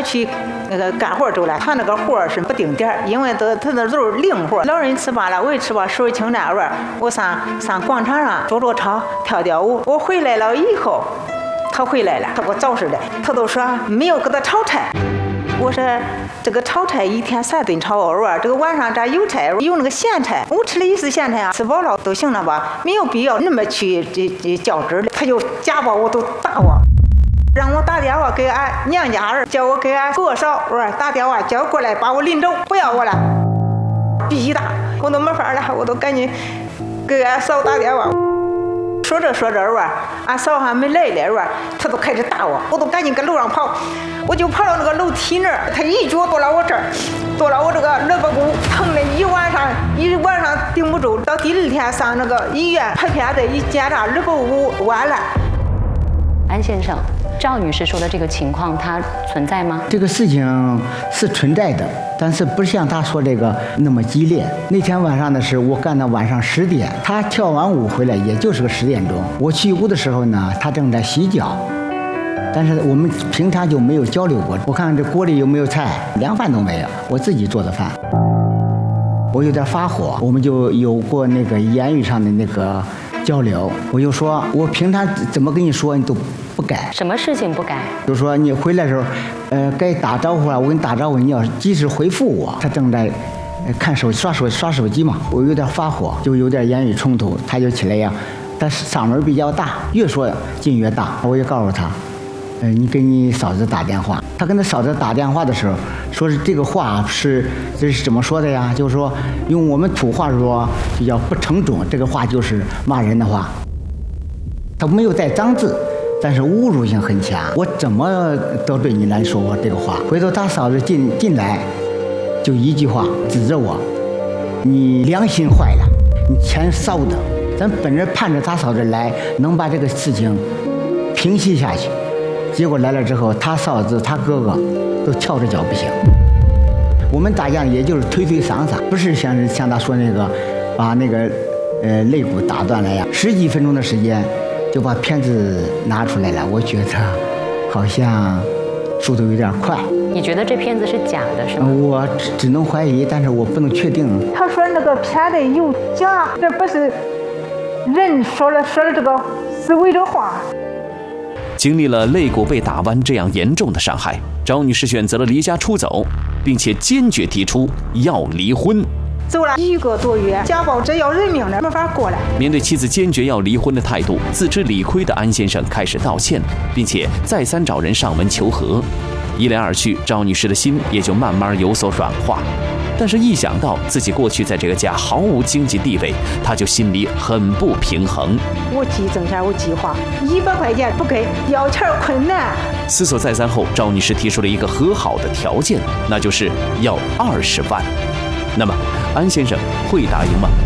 去那个干活走了，他那个活是不定点，因为他那都是零活。老人吃饱了，我也吃饱，手儿轻点玩，我上广场上做操，跳跳舞。我回来了以后，他回来了，他给我找似的，他都说没有给他炒菜。我说这个炒菜一天3顿炒，偶尔这个晚上这有菜，有那个咸菜，我吃了一次咸菜啊，吃饱了都行了吧，没有必要那么去较真的。他就家暴我都打我，让我打电话给俺娘家人，叫我给俺哥嫂打电话叫过来把我领走，不要我了，必须打，我都没法了，我都赶紧给俺嫂打电话。说着俺嫂还没来呢，他都开始打我，我都赶紧搁楼上跑，我就跑到那个楼梯那儿，他一脚跺到我这儿，跺到我这个肋巴骨，疼了一晚上顶不住，到第2天上那个医院拍片子一检查，肋巴骨完了。 安先生，赵女士说的这个情况，它存在吗？ 这个事情是存在的，但是不像她说这个那么激烈。那天晚上的事，我干到晚上10点，她跳完舞回来，也就是个10点钟。我去屋的时候呢，她正在洗脚，但是我们平常就没有交流过。我看这锅里有没有菜，凉饭都没有，我自己做的饭。我有点发火，我们就有过那个言语上的那个交流。我就说，我平常怎么跟你说，你都不改。 什么事情不改？ 就说你回来的时候，该打招呼啊，我跟你打招呼，你要及时回复我。他正在看刷手机嘛，我有点发火，就有点言语冲突，他就起来呀，他嗓门比较大，越说劲越大。我就告诉他，你给你嫂子打电话。他跟他嫂子打电话的时候，说是这个话这是怎么说的呀？就是说用我们土话说，就叫不成种，这个话就是骂人的话。他没有带脏字，但是侮辱性很强。我怎么得罪你来说我这个话？回头他嫂子进来，就一句话指着我：你良心坏了，你钱烧的。咱本着盼着他嫂子来，能把这个事情平息下去。结果来了之后，他嫂子他哥哥都翘着脚不行。我们打架也就是推搡，不是像他说那个把那个肋骨打断了呀。10几分钟的时间就把片子拿出来了，我觉得好像速度有点快。 你觉得这片子是假的是吗？ 我只能怀疑，但是我不能确定。 他说那个片子有假，这不是人说了这个是为这话。 经历了肋骨被打弯这样严重的伤害，赵女士选择了离家出走，并且坚决提出要离婚。 走了1个多月，家暴这要人命了，没法过了。 面对妻子坚决要离婚的态度，自知理亏的安先生开始道歉，并且再三找人上门求和。一来二去，赵女士的心也就慢慢有所软化。但是，一想到自己过去在这个家毫无经济地位，她就心里很不平衡。 我既挣钱，我计划100块钱不给，要钱困难。 思索再三后，赵女士提出了一个和好的条件，那就是要20万。那么，安先生会答应吗？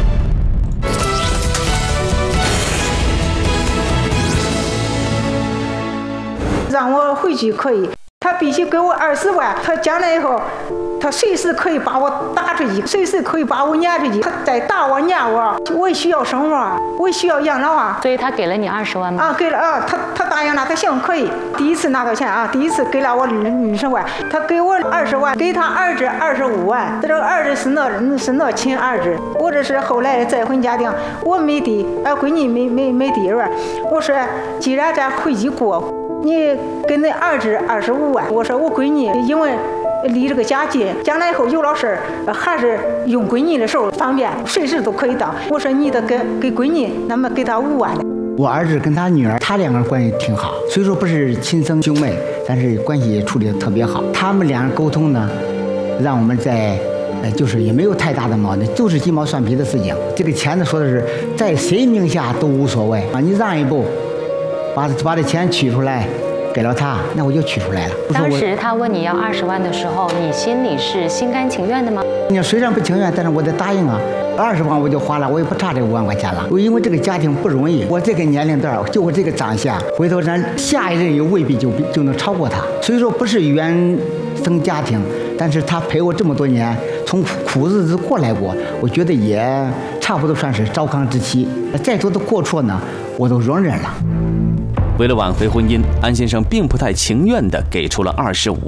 让我回去可以，他必须给我20万。他将来以后，他随时可以把我打出去，随时可以把我撵出去。他再打我撵我也需要生活，我也需要养老啊。 所以他给了你20万吗？ 给了啊，他答应了，他行可以。第一次拿到钱啊，第一次给了我20万，他给我20万，给他儿子25万。这个儿子是我亲儿子，我这是后来的再婚家庭，我没地，闺女没地儿。我说既然咱回去过，你给那儿子25万。我说我闺女因为离这个家近，将来以后有了事儿，还是用闺女的时候方便，随时都可以到。我说你得给闺女，那么给她5万的。 我儿子跟他女儿，他2个人关系挺好，虽说不是亲生兄妹，但是关系也处理得特别好。他们2人沟通呢，让我们在就是也没有太大的矛盾，就是鸡毛蒜皮的事情。这个钱呢，说的是在谁名下都无所谓啊，你让一步，把这钱取出来给了他，那我就取出来了。 当时他问你要20万的时候，你心里是心甘情愿的吗？ 你虽然不情愿，但是我得答应啊。20万我就花了，我也不差这5万块钱了。因为这个家庭不容易，我这个年龄段，就我这个长相，回头咱下一任又未必就能超过他。所以说不是原生家庭，但是他陪我这么多年，从苦日子过来过，我觉得也差不多算是糟糠之妻。再多的过错呢，我都容忍了。 为了挽回婚姻，安先生并不太情愿地给出了25万。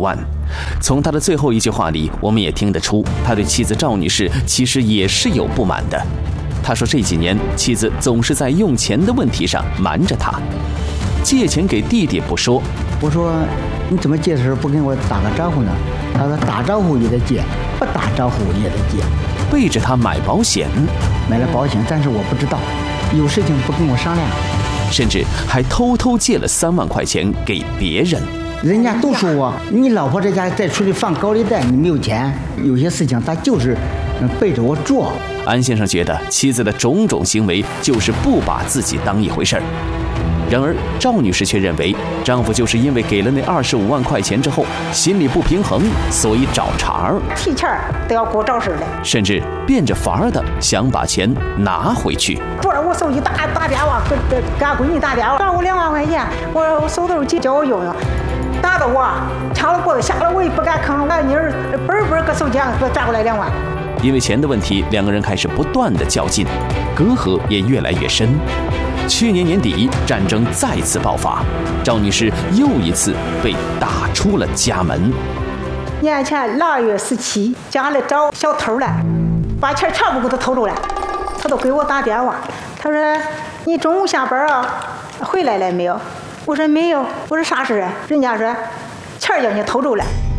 从他的最后一句话里，我们也听得出，他对妻子赵女士其实也是有不满的。他说这几年妻子总是在用钱的问题上瞒着他，借钱给弟弟不说。 我说你怎么借的时候不跟我打个招呼呢？他说打招呼也得借，不打招呼也得借。 背着他买保险， 买了保险，但是我不知道，有事情不跟我商量， 甚至还偷偷借了3万块钱给别人。 人家都说我，你老婆在家再出去放高利贷，你没有钱。有些事情他就是背着我做。 安先生觉得妻子的种种行为就是不把自己当一回事儿。然而赵女士却认为，丈夫就是因为给了那25万块钱之后心里不平衡，所以找茬儿， 提钱都要给我找事儿来， 甚至变着法儿的想把钱拿回去。 昨儿我手机打电话给俺闺女打电话，找我2万块钱，我手头急叫我用用，打的我抢了脖子，吓得我也不敢吭，俺妮儿嘣搁手机上给抓过来2万。 因为钱的问题，两个人开始不断的较劲，隔阂也越来越深。去年年底，战争再次爆发，赵女士又一次被打出了家门。 年前2月17，家里找小偷来，把钱全部给他偷出来，他都给我打电话，他说你中午下班啊，回来了没有？我说没有，我说啥事啊？人家说钱叫你偷出来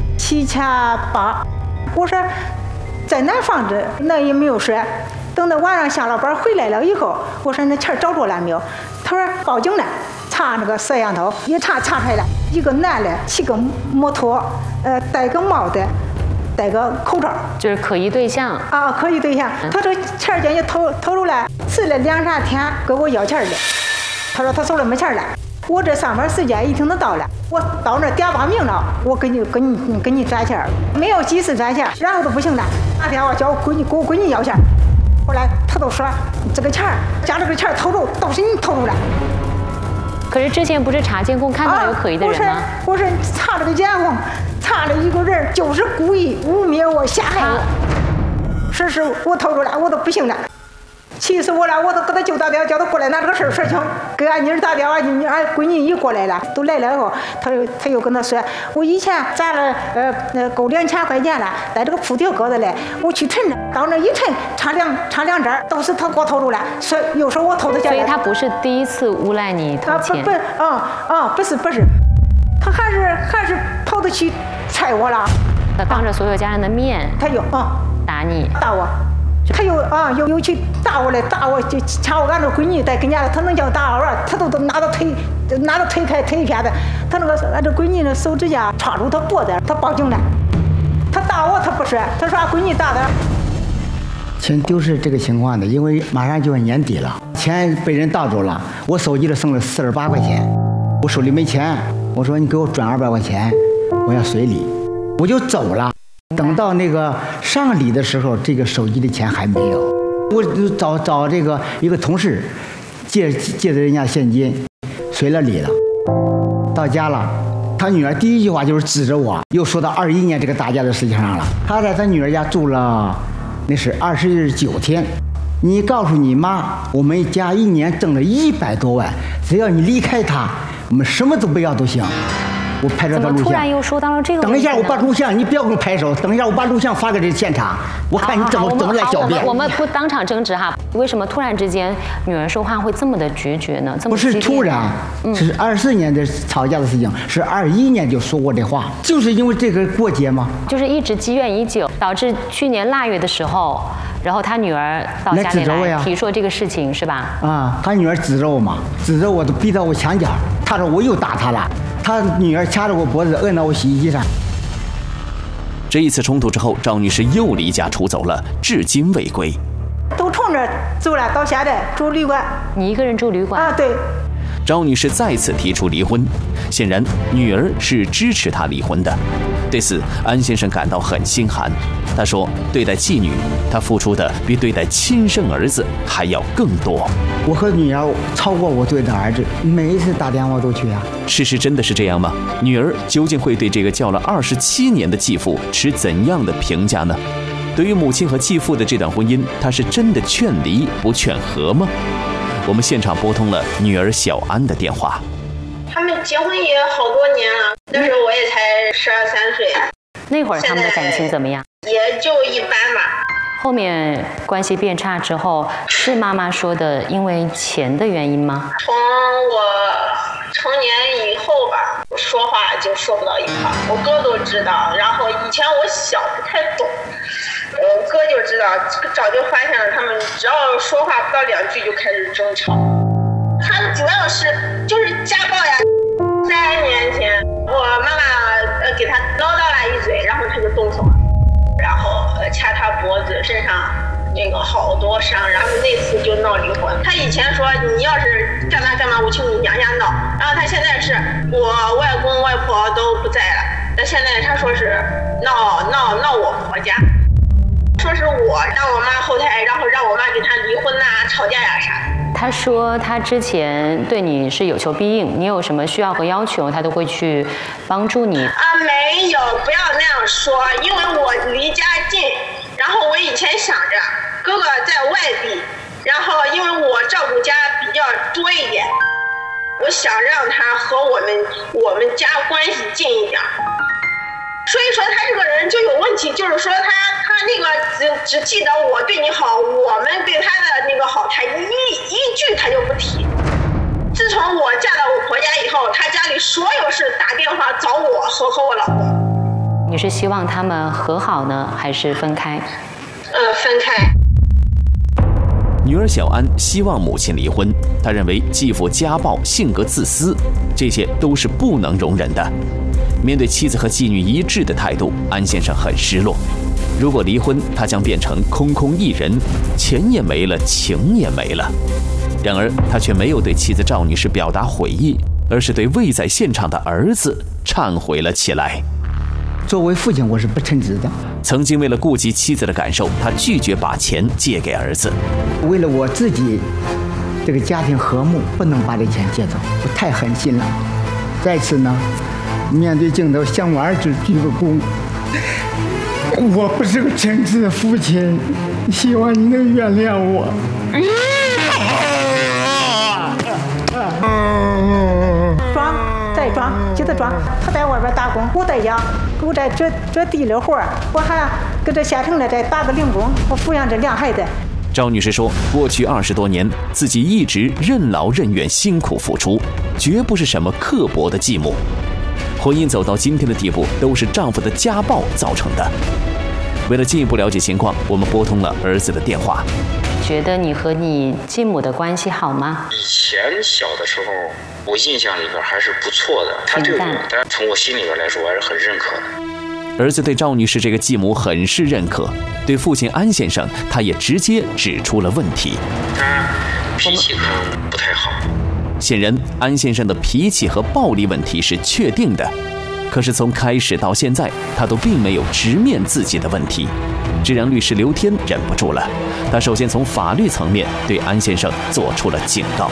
，7800，我说在哪放着？那也没有说。等到晚上下了班回来了以后，我说那钱找着了没有？他说报警了，查那个摄像头一查出来了，一个男的骑个摩托，戴个帽子，戴个口罩， 就是可疑对象啊，可疑对象。他说钱叫你偷出来，迟了2-3天给我要钱的。他说他手里没钱了。我这上班时间已经到了，我到那点把名了，我给你转钱，没有及时转钱，然后都不行了，打电话叫我闺女给我闺女要钱。后来他都说这个钱将这个钱偷走，都是你偷出来。 可是之前不是查监控看到有可疑的人吗？ 我说查这个监控，查了一个人就是故意污蔑我、陷害我，说是我偷出来，我都不信了。气死我了！我都给他舅打电话，叫他过来拿这个事儿说清。给俺妮儿打电话，俺闺女一过来了，都来了以后，他又跟他说，我以前攒了够2000块钱了，在这个铺条搁着嘞，我去存着，到那一存，差两张，都是他给我偷出来，说又说我偷的钱。 所以他不是第一次诬赖你偷钱。 不是，他还是跑着去踹我了。 他当着所有家人的面， 他又打你， 打我。他又去打我就掐我俺这闺女在跟前，他能叫打我，他都拿着腿开腿片子，他那个俺这闺女的手指甲插住他脖子，他报警了。他打我他不说，他说俺闺女打的。 钱就是这个情况的，因为马上就要年底了，钱被人盗走了，我手机里剩了48块钱，我手里没钱，我说你给我转200块钱，我要随礼，我就走了。等到那个上礼的时候，这个手机的钱还没有，我就找这个一个同事借着人家现金随了礼了。到家了，他女儿第一句话就是指着我，又说到21年这个打架的事情上了。他在他女儿家住了那是29天，你告诉你妈，我们家1年挣了100多万，只要你离开他，我们什么都不要都行。我拍照的录像。 怎么突然又说到了这个？ 等一下，我把录像，你不要给我拍手。等一下，我把录像发给这现场，我看你怎么来狡辩。 我们不当场争执哈。为什么突然之间女人说话会这么的决绝呢？这么不是突然，是24年的吵架的事情，是21年就说过这话，就是因为这个过节嘛。 就是一直积怨已久，导致去年腊月的时候，然后他女儿到家里来提说这个事情是吧？ 啊，他女儿指着我嘛，指着我都逼到我墙角，他说我又打他了。他女儿掐着我脖子，摁到我洗衣机上。 这一次冲突之后，赵女士又离家出走了，至今未归。 都冲着走了，到现在住旅馆。 你一个人住旅馆？ 啊，对。 赵女士再次提出离婚，显然女儿是支持她离婚的。对此，安先生感到很心寒。他说，对待继女，他付出的比对待亲生儿子还要更多。 我和女儿超过我对待儿子，每一次打电话都去啊。 事实真的是这样吗？女儿究竟会对这个叫了27年的继父持怎样的评价呢？对于母亲和继父的这段婚姻，她是真的劝离不劝和吗？我们现场拨通了女儿小安的电话。 他们结婚也好多年了，那时候我也才12、13岁。 那会儿他们的感情怎么样？ 也就一般吧。 后面关系变差之后，是妈妈说的因为钱的原因吗？ 从我成年以后吧，说话就说不到一块儿，我哥都知道。然后以前我小不太懂，我哥就知道，早就发现了他们只要说话不到2句就开始争吵。他主要是就是家暴呀。3年前我妈妈给他唠叨了一嘴，然后他就动手了，然后掐他脖子，身上那个好多伤，然后那次就闹离婚。他以前说你要是干嘛我去你娘家闹，然后他现在是我外公外婆都不在了，但现在他说是闹我婆家，说是我让我妈后台，然后让我妈给他离婚呐、吵架呀啥的。 他说他之前对你是有求必应，你有什么需要和要求，他都会去帮助你。 没有，不要那样说，因为我离家近，然后我以前想着哥哥在外地，然后因为我照顾家比较多一点，我想让他和我们家关系近一点。所以说他这个人就有问题，就是说他那个只记得我对你好，我们对他的那个好，他一句他就不提。自从我嫁到我婆家以后，他家里所有事打电话找我和我老公。 你是希望他们和好呢，还是分开？ 分开。 女儿小安希望母亲离婚，她认为继父家暴、性格自私，这些都是不能容忍的。面对妻子和继女一致的态度，安先生很失落。如果离婚，他将变成空空一人，钱也没了，情也没了。然而，他却没有对妻子赵女士表达悔意，而是对未在现场的儿子忏悔了起来。 作为父亲，我是不称职的。 曾经为了顾及妻子的感受，他拒绝把钱借给儿子。 为了我自己这个家庭和睦，不能把这钱借走，我太狠心了。再次呢，面对镜头向我儿子鞠个躬。我不是个称职的父亲，希望你能原谅我。 装，再装，接着装。他在外边打工，我在家，我在这地里活，我还搁这县城里再打个零工，我抚养这2孩子。 赵女士说，过去20多年，自己一直任劳任怨、辛苦付出，绝不是什么刻薄的继母。婚姻走到今天的地步，都是丈夫的家暴造成的。为了进一步了解情况，我们拨通了儿子的电话。 觉得你和你继母的关系好吗？ 以前小的时候，我印象里边还是不错的。他对我，但从我心里边来说，我还是很认可的。 儿子对赵女士这个继母很是认可，对父亲安先生，他也直接指出了问题。 他脾气可能不太好。 显然，安先生的脾气和暴力问题是确定的，可是从开始到现在，他都并没有直面自己的问题，这让律师刘天忍不住了。他首先从法律层面对安先生做出了警告。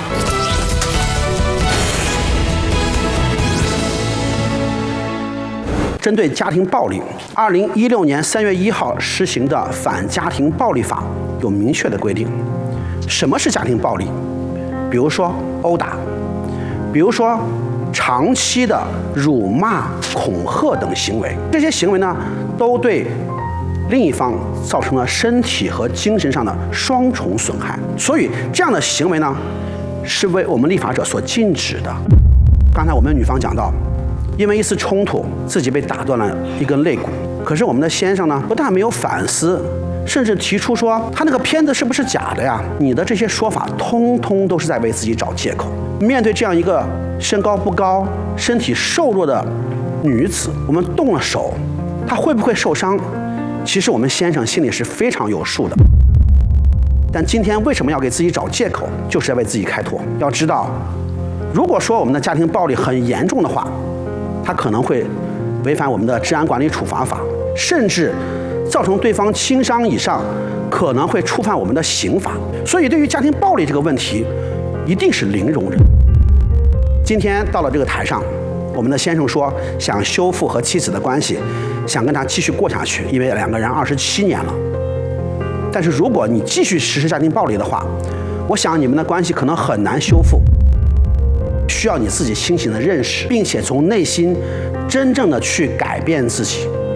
针对家庭暴力，2016年3月1号施行的《反家庭暴力法》有明确的规定，什么是家庭暴力？比如说殴打，比如说长期的辱骂、恐吓等行为，这些行为呢，都对另一方造成了身体和精神上的双重损害。所以这样的行为呢，是为我们立法者所禁止的。刚才我们女方讲到，因为一次冲突，自己被打断了一根肋骨。可是我们的先生呢，不但没有反思，甚至提出说他那个片子是不是假的呀？你的这些说法，通通都是在为自己找借口。面对这样一个身高不高、身体瘦弱的女子，我们动了手，她会不会受伤？其实我们先生心里是非常有数的。但今天为什么要给自己找借口？就是要为自己开脱。要知道，如果说我们的家庭暴力很严重的话，它可能会违反我们的治安管理处罚法，甚至造成对方轻伤以上，可能会触犯我们的刑法。所以对于家庭暴力这个问题，一定是零容忍。今天到了这个台上，我们的先生说想修复和妻子的关系，想跟他继续过下去，因为2个人27年了。但是如果你继续实施家庭暴力的话，我想你们的关系可能很难修复。需要你自己清醒的认识，并且从内心真正的去改变自己。